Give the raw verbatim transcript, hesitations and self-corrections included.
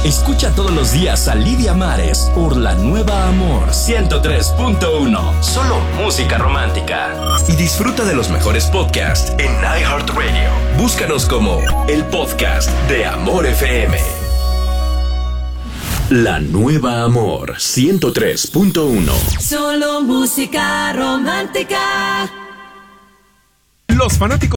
Escucha todos los días a Lidia Mares por La Nueva Amor ciento tres punto uno. Solo música romántica. Y disfruta de los mejores podcasts en iHeartRadio. Búscanos como el podcast de Amor F M. La Nueva Amor ciento tres punto uno. Solo música romántica. Los fanáticos